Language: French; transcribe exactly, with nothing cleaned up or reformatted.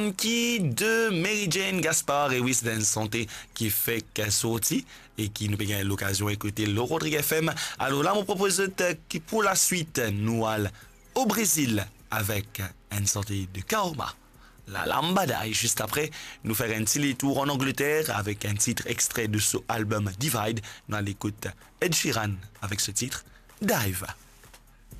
Qui de Mary Jane Gaspard et Wisden Santé qui fait qu'elle sortit et qui nous paye l'occasion d'écouter le Rodrigue F M. Alors là, on propose que pour la suite, nous allons au Brésil avec une santé de Kaoma. La lambada et juste après, nous faire un petit tour en Angleterre avec un titre extrait de ce album Divide. Nous allons écouter Ed Sheeran avec ce titre Dive.